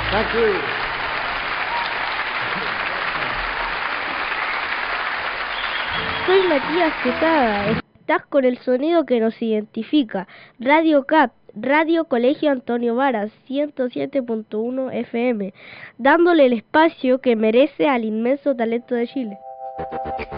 Thank you. Soy Matías Quesada. Estás con el sonido que nos identifica. Radio CAP, Radio Colegio Antonio Varas, 107.1 FM, dándole el espacio que merece al inmenso talento de Chile.